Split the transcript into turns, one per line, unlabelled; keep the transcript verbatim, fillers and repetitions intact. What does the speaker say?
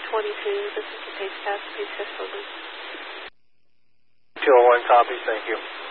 twenty-two. This is the page pass. Page test over.
two oh one copies. Thank you.